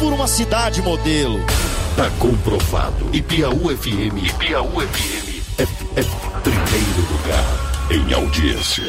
por uma cidade modelo. Tá comprovado. Piauí FM é primeiro lugar em audiência.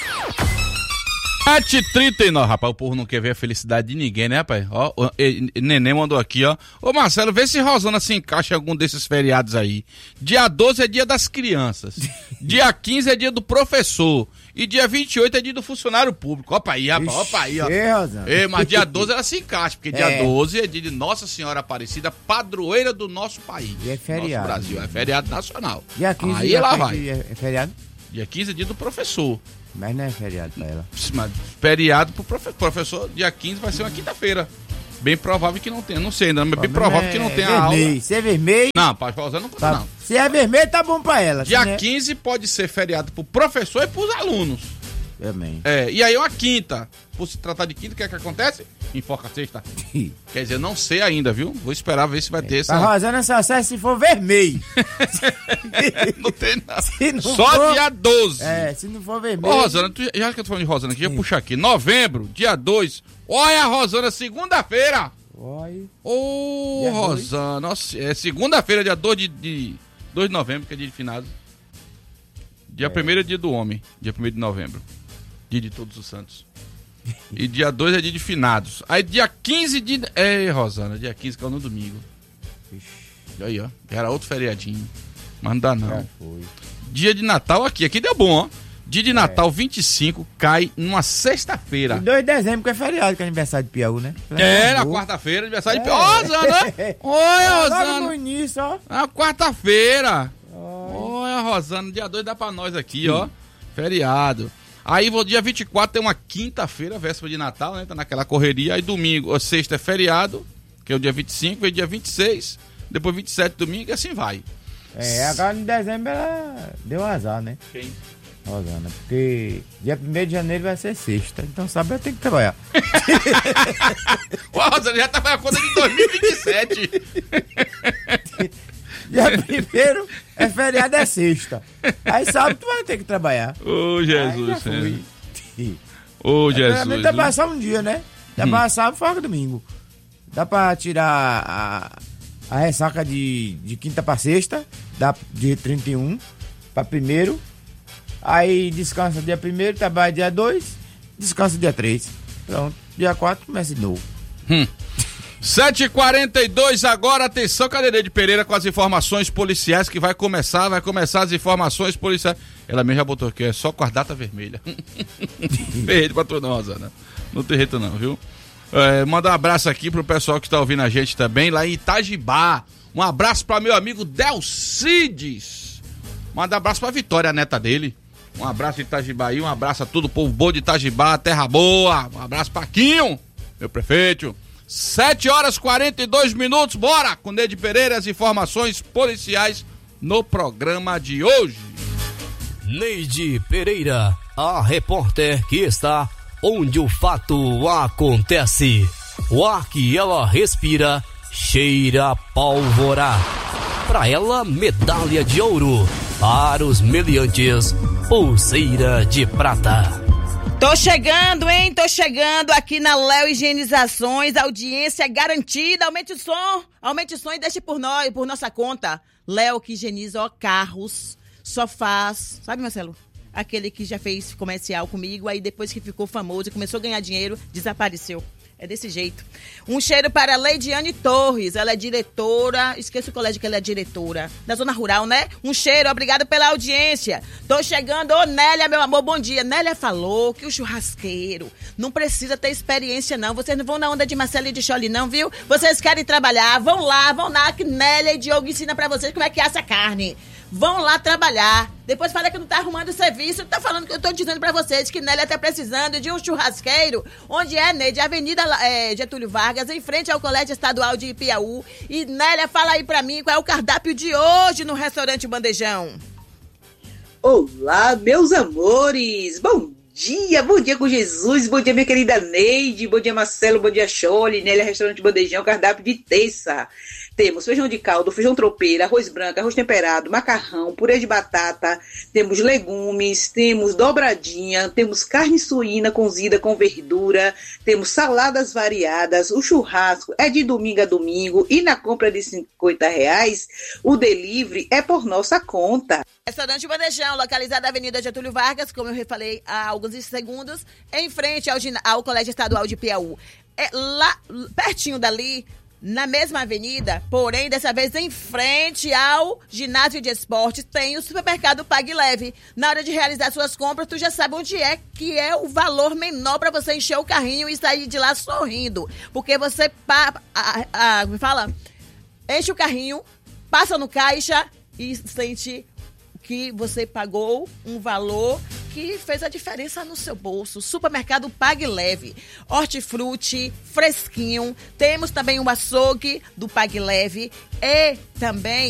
7h39, rapaz, o povo não quer ver a felicidade de ninguém, né, rapaz? Ó, o Neném mandou aqui, ó. Ô, Marcelo, vê se Rosana se encaixa em algum desses feriados aí. Dia 12 é dia das crianças. Dia 15 é dia do professor. E dia 28 é dia do funcionário público. Opa aí, rapaz, opa aí, ó. Mas dia 12 ela se encaixa, porque dia 12 é dia de Nossa Senhora Aparecida, padroeira do nosso país. E é feriado. Nosso Brasil, é feriado nacional. Dia 15 aí ela vai. É feriado? Dia 15 é dia do professor. Mas não é feriado pra ela. Mas feriado pro professor, dia 15 vai ser uma quinta-feira. Bem provável que não tenha, não sei ainda, mas bem provável que não tenha vermelho. aula. Se é vermelho... Não, para Rosana não conta, não. Se é vermelho, tá bom pra ela. Dia 15 pode ser feriado pro professor e pros alunos. Também. E aí uma quinta. Por se tratar de quinta, o que é que acontece? Enfoca a sexta. Quer dizer, não sei ainda, viu? Vou esperar ver se vai ter essa... A Rosana só sai se for vermelho. Não tem nada. Só for... dia 12. Se não for vermelho... Ô, Rosana, já que eu tô falando de Rosana aqui, já puxar aqui. Novembro, dia 2. Olha a Rosana, segunda-feira. Ô, Rosana, nossa, é segunda-feira, dia 2 de novembro, que é dia de finados. Dia 1º é dia do homem, dia 1º de novembro. Dia de Todos os Santos. E dia 2 é dia de finados. Aí dia 15 de... Rosana, dia 15 que é no domingo. Aí, ó, era outro feriadinho. Mas não dá, não. Dia de Natal aqui deu bom, ó. Dia de Natal 25 cai numa sexta-feira. 2 de dezembro que é feriado, que é aniversário de Piauí, né? Na quarta-feira, aniversário de Piauí. Ó, Rosana! Oi, Rosana! No início, ó. Na quarta-feira. Oi, Rosana, dia 2 dá pra nós aqui, ó. Feriado. Aí, dia 24 tem uma quinta-feira, véspera de Natal, né? Tá naquela correria. Aí, domingo, ou sexta é feriado, que é o dia 25, vem dia 26, depois 27, domingo, e assim vai. Agora em dezembro ela deu azar, né? Quem? Rosana, porque dia 1º de janeiro vai ser sexta, então sabe, eu tenho que trabalhar. Ô, Rosana, já tá fazendo a conta de 2027. Dia 1º é feriado, é sexta. Aí sábado tu vai ter que trabalhar. Ô, Jesus. Ô, Jesus. Dá pra passar um dia, né? Dá pra sábado, folga domingo. Dá pra tirar a ressaca de quinta pra sexta, dá dia 31 pra 1º. Aí descansa dia 1º, trabalha dia 2, descansa dia 3. Pronto, dia 4 começa de novo. 7h42 agora, atenção, Cadeirede Pereira com as informações policiais que vai começar as informações policiais. Ela mesmo já botou aqui, é só com a data vermelha. Verde pra tu não, Rosana. Não tem jeito não, viu? Manda um abraço aqui pro pessoal que tá ouvindo a gente também, lá em Itajibá. Um abraço pra meu amigo Delcides. Manda um abraço pra Vitória, a neta dele. Um abraço de Itajibá aí, um abraço a todo o povo bom de Itajibá, terra boa. Um abraço pra Quinho, meu prefeito. 7h42, bora com Neide Pereira, as informações policiais no programa de hoje. Neide Pereira, a repórter que está onde o fato acontece. O ar que ela respira cheira a pólvora. Para ela, medalha de ouro. Para os meliantes, pulseira de prata. Tô chegando, hein? Tô chegando aqui na Léo Higienizações, audiência garantida. Aumente o som e deixe por nós, por nossa conta. Léo que higieniza carros, sofás, sabe, Marcelo? Aquele que já fez comercial comigo, aí depois que ficou famoso e começou a ganhar dinheiro, desapareceu. É desse jeito. Um cheiro para a Leidiane Torres, ela é diretora, esqueça o colégio que ela é diretora, da Zona Rural, né? Um cheiro, obrigado pela audiência. Tô chegando, ô Nélia, meu amor, bom dia. Nélia falou que o churrasqueiro não precisa ter experiência, não. Vocês não vão na onda de Marcelo e de Choli, não, viu? Vocês querem trabalhar, vão lá, que Nélia e Diogo ensina pra vocês como é que assa a carne. Vão lá trabalhar. Depois fala que não tá arrumando serviço. Tá falando que eu tô dizendo pra vocês que Nélia tá precisando de um churrasqueiro. Onde é, Neide? Avenida Getúlio Vargas, em frente ao Colégio Estadual de Piauí. E Nélia, fala aí pra mim qual é o cardápio de hoje no restaurante Bandejão. Olá, meus amores. Bom dia com Jesus. Bom dia, minha querida Neide. Bom dia, Marcelo. Bom dia, Choli. Nélia, restaurante Bandejão, cardápio de terça. Temos feijão de caldo, feijão tropeiro, arroz branco, arroz temperado, macarrão, purê de batata, temos legumes, temos dobradinha, temos carne suína cozida com verdura, temos saladas variadas, o churrasco é de domingo a domingo e na compra de R$50, o delivery é por nossa conta. Restaurante Bandejão, localizado na Avenida Getúlio Vargas, como eu falei há alguns segundos, em frente ao Colégio Estadual de Piauí. É lá, pertinho dali, na mesma avenida, porém, dessa vez em frente ao ginásio de esportes, tem o supermercado Pague Leve. Na hora de realizar suas compras, tu já sabe onde é que é o valor menor para você encher o carrinho e sair de lá sorrindo. Porque você enche o carrinho, passa no caixa e sente que você pagou um valor que fez a diferença no seu bolso. Supermercado Pague Leve. Hortifruti, fresquinho. Temos também o açougue do Pague Leve e também